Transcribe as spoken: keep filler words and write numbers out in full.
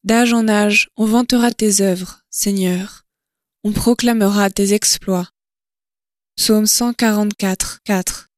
D'âge en âge, on vantera tes œuvres, Seigneur. On proclamera tes exploits. Psaume cent quarante-quatre, quatre.